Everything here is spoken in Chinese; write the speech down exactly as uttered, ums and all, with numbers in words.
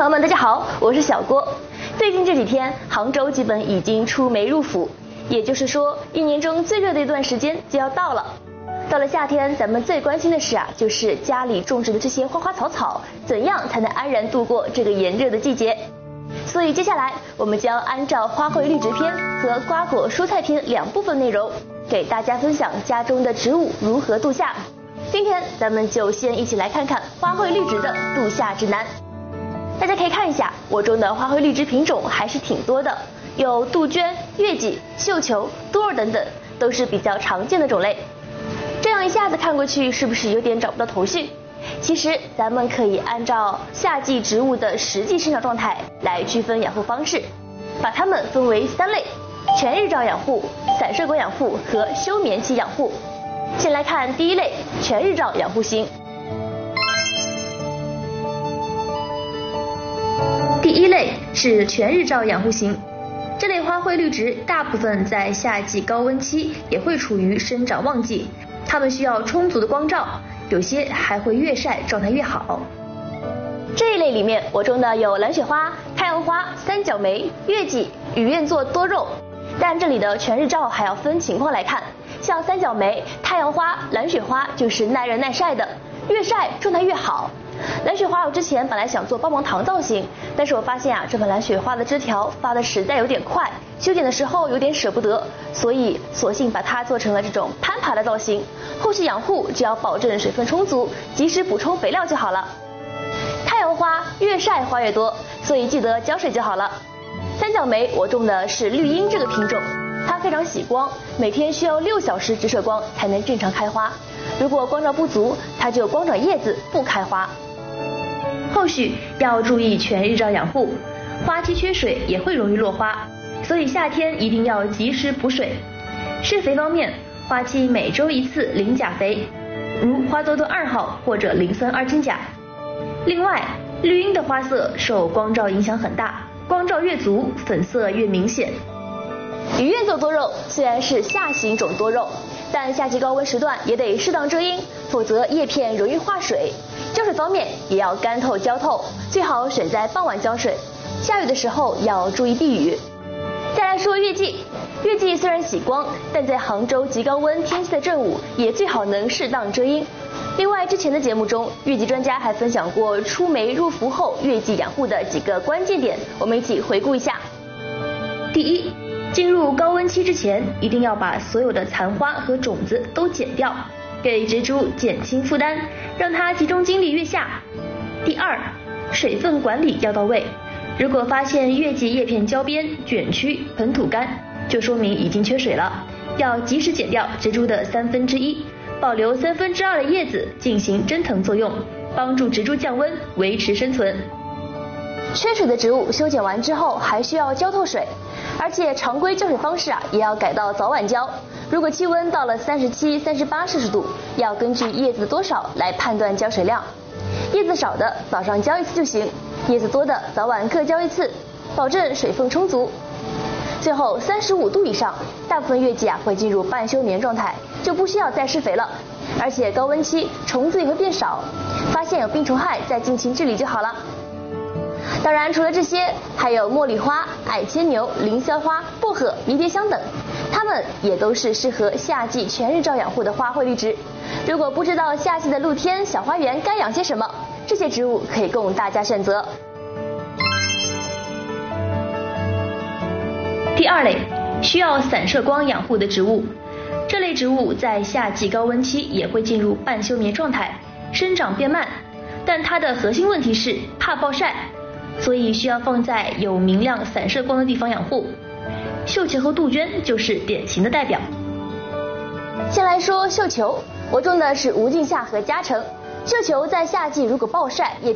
朋友们，大家好，我是小郭。最近这几天，杭州基本已经出梅入伏，也就是说，一年中最热的一段时间就要到了。到了夏天，咱们最关心的是啊，就是家里种植的这些花花草草，怎样才能安然度过这个炎热的季节？所以接下来，我们将按照花卉绿植篇和瓜果蔬菜篇两部分内容，给大家分享家中的植物如何度夏。今天咱们就先一起来看看花卉绿植的度夏指南。大家可以看一下，我种的花卉绿植品种还是挺多的，有杜鹃、月季、绣球、多肉等等，都是比较常见的种类。这样一下子看过去，是不是有点找不到头绪？其实咱们可以按照夏季植物的实际生长状态来区分养护方式，把它们分为三类：全日照养护、散射光养护和休眠期养护。先来看第一类，全日照养护型。第一类是全日照养护型，这类花卉绿植大部分在夏季高温期也会处于生长旺季，它们需要充足的光照，有些还会越晒状态越好。这一类里面，我种的有蓝雪花、太阳花、三角梅、月季、雨燕座多肉。但这里的全日照还要分情况来看，像三角梅、太阳花、蓝雪花就是耐热耐晒的，越晒状态越好。蓝雪花我之前本来想做棒棒糖造型，但是我发现啊，这盆蓝雪花的枝条发的实在有点快，修剪的时候有点舍不得，所以索性把它做成了这种攀爬的造型。后续养护只要保证水分充足，及时补充肥料就好了。太阳花越晒花越多，所以记得浇水就好了。三角梅我种的是绿茵这个品种，它非常喜光，每天需要六小时直射光才能正常开花，如果光照不足，它就光长叶子不开花。后续要注意全日照养护，花期缺水也会容易落花，所以夏天一定要及时补水。施肥方面，花期每周一次磷钾肥，如花多多二号或者磷酸二氢钾。另外，绿茵的花色受光照影响很大，光照越足，粉色越明显。雨燕座多肉虽然是夏型种多肉，但夏季高温时段也得适当遮阴，否则叶片容易化水。浇水方面也要干透浇透，最好选在傍晚浇水，下雨的时候要注意避雨。再来说月季，月季虽然喜光，但在杭州极高温天气的正午，也最好能适当遮阴。另外，之前的节目中，月季专家还分享过出梅入伏后月季养护的几个关键点，我们一起回顾一下。第一，进入高温期之前，一定要把所有的残花和种子都剪掉，给植株减轻负担，让它集中精力月下。第二，水分管理要到位，如果发现月季叶片焦边、卷曲、盆土干，就说明已经缺水了，要及时剪掉植株的三分之一，保留三分之二的叶子进行蒸腾作用，帮助植株降温，维持生存。缺水的植物修剪完之后还需要浇透水，而且常规浇水方式啊也要改到早晚浇。如果气温到了三十七、三十八摄氏度，要根据叶子多少来判断浇水量。叶子少的早上浇一次就行，叶子多的早晚各浇一次，保证水分充足。最后三十五度以上，大部分月季啊会进入半休眠状态，就不需要再施肥了。而且高温期虫子也会变少，发现有病虫害再进行治理就好了。当然，除了这些，还有茉莉花、矮牵牛、凌霄花、薄荷、迷迭香等，它们也都是适合夏季全日照养护的花卉绿植。如果不知道夏季的露天小花园该养些什么，这些植物可以供大家选择。第二类，需要散射光养护的植物，这类植物在夏季高温期也会进入半休眠状态，生长变慢，但它的核心问题是怕暴晒，所以需要放在有明亮散射光的地方养护。绣球和杜鹃就是典型的代表。先来说绣球，我种的是无尽夏和嘉诚。绣球在夏季如果暴晒，叶